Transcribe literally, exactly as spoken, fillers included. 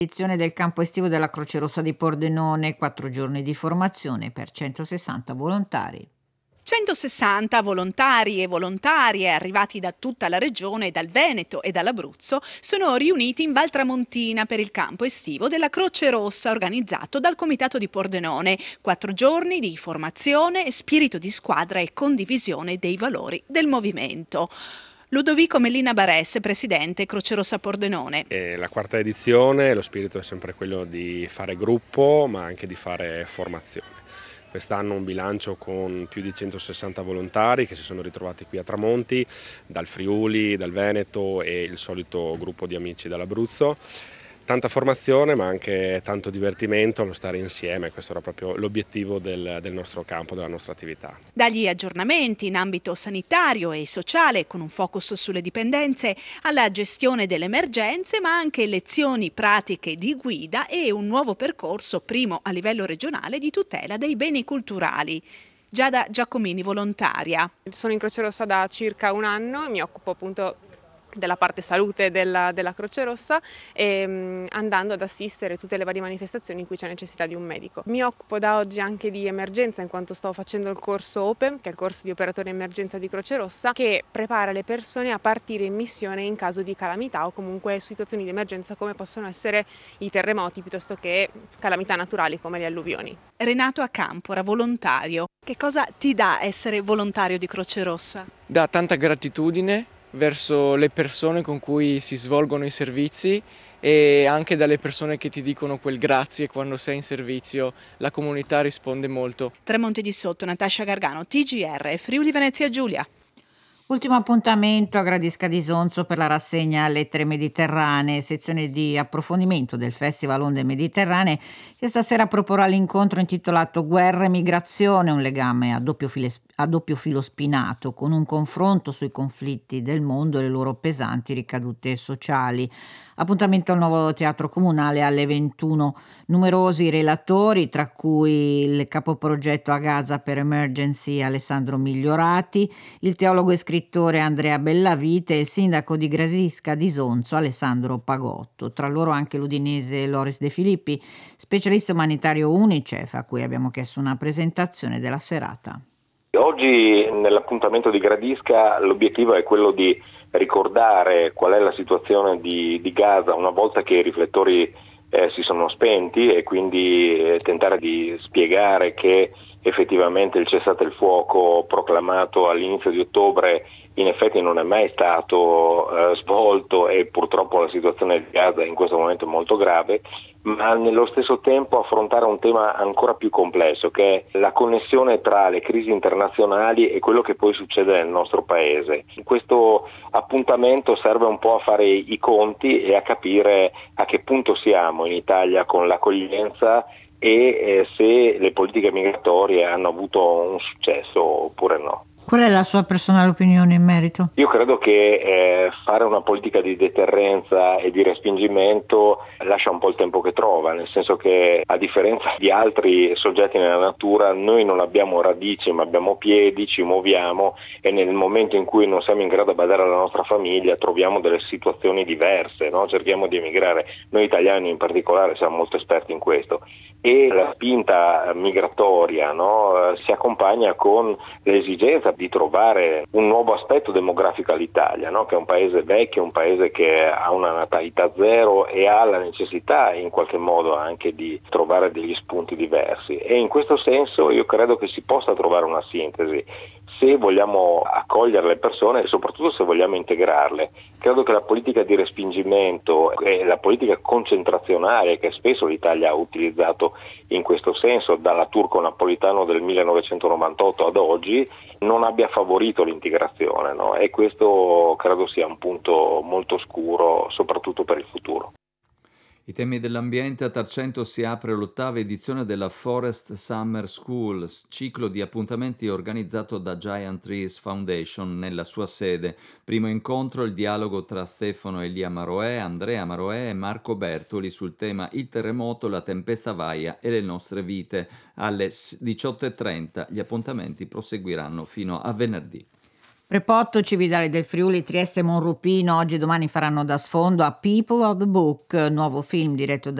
Edizione del campo estivo della Croce Rossa di Pordenone, quattro giorni di formazione per centosessanta volontari. centosessanta volontari e volontarie arrivati da tutta la regione, dal Veneto e dall'Abruzzo, sono riuniti in Val Tramontina per il campo estivo della Croce Rossa organizzato dal Comitato di Pordenone. Quattro giorni di formazione, spirito di squadra e condivisione dei valori del movimento. Ludovico Mellina Baresse, presidente Croce Rossa Pordenone. È la quarta edizione, lo spirito è sempre quello di fare gruppo, ma anche di fare formazione. Quest'anno un bilancio con più di centosessanta volontari che si sono ritrovati qui a Tramonti, dal Friuli, dal Veneto e il solito gruppo di amici dall'Abruzzo. Tanta formazione ma anche tanto divertimento, lo stare insieme, questo era proprio l'obiettivo del, del nostro campo, della nostra attività. Dagli aggiornamenti in ambito sanitario e sociale con un focus sulle dipendenze alla gestione delle emergenze, ma anche lezioni pratiche di guida e un nuovo percorso, primo a livello regionale, di tutela dei beni culturali. Giada Giacomini, volontaria. Sono in Croce Rossa da circa un anno e mi occupo appunto della parte salute della, della Croce Rossa e mh, andando ad assistere tutte le varie manifestazioni in cui c'è necessità di un medico. Mi occupo da oggi anche di emergenza in quanto sto facendo il corso O P E, che è il corso di operatore emergenza di Croce Rossa, che prepara le persone a partire in missione in caso di calamità o comunque situazioni di emergenza come possono essere i terremoti piuttosto che calamità naturali come le alluvioni. Renato Acampora, volontario. Che cosa ti dà essere volontario di Croce Rossa? Dà tanta gratitudine verso le persone con cui si svolgono i servizi e anche dalle persone che ti dicono quel grazie quando sei in servizio. La comunità risponde molto. Tremonti di Sotto, Natascia Gargano, T G R, Friuli Venezia Giulia. Ultimo appuntamento a Gradisca di Sonzo per la rassegna Lettere Mediterranee, sezione di approfondimento del Festival Onde Mediterranee, che stasera proporrà l'incontro intitolato Guerra e migrazione, un legame a doppio, file, a doppio filo spinato, con un confronto sui conflitti del mondo e le loro pesanti ricadute sociali. Appuntamento al nuovo teatro comunale alle ventuno. Numerosi relatori, tra cui il capoprogetto a Gaza per Emergency Alessandro Migliorati, il teologo e scrittore Andrea Bellavite e il sindaco di Gradisca di Sonzo Alessandro Pagotto. Tra loro anche l'udinese Loris De Filippi, specialista umanitario UNICEF, a cui abbiamo chiesto una presentazione della serata. Oggi nell'appuntamento di Gradisca l'obiettivo è quello di ricordare qual è la situazione di, di Gaza una volta che i riflettori eh, si sono spenti e quindi eh, tentare di spiegare che effettivamente il cessate il fuoco proclamato all'inizio di ottobre in effetti non è mai stato eh, svolto e purtroppo la situazione di Gaza in questo momento è molto grave, ma nello stesso tempo affrontare un tema ancora più complesso che è la connessione tra le crisi internazionali e quello che poi succede nel nostro paese. Questo appuntamento serve un po' a fare i conti e a capire a che punto siamo in Italia con l'accoglienza e eh, se le politiche migratorie hanno avuto un successo oppure no. Qual è la sua personale opinione in merito? Io credo che eh, fare una politica di deterrenza e di respingimento lascia un po' il tempo che trova, nel senso che a differenza di altri soggetti nella natura noi non abbiamo radici ma abbiamo piedi, ci muoviamo e nel momento in cui non siamo in grado di badare alla nostra famiglia troviamo delle situazioni diverse, no? Cerchiamo di emigrare, noi italiani in particolare siamo molto esperti in questo e la spinta migratoria, no? Si accompagna con l'esigenza di trovare un nuovo aspetto demografico all'Italia, no? Che è un paese vecchio, un paese che ha una natalità zero e ha la necessità in qualche modo anche di trovare degli spunti diversi e in questo senso io credo che si possa trovare una sintesi se vogliamo accogliere le persone e soprattutto se vogliamo integrarle. Credo che la politica di respingimento e la politica concentrazionale che spesso l'Italia ha utilizzato in questo senso dalla Turco Napolitano del millenovecentonovantotto ad oggi non abbia favorito l'integrazione, no? E questo credo sia un punto molto scuro soprattutto per il futuro. I temi dell'ambiente. A Tarcento si apre l'ottava edizione della Forest Summer School, ciclo di appuntamenti organizzato da Giant Trees Foundation nella sua sede. Primo incontro, il dialogo tra Stefano Elia Maroè, Andrea Maroè e Marco Bertoli sul tema Il terremoto, la tempesta Vaia e le nostre vite. Alle diciotto e trenta gli appuntamenti proseguiranno fino a venerdì. Prepotto, Cividale del Friuli, Trieste e Monrupino oggi e domani faranno da sfondo a People of the Book, nuovo film diretto da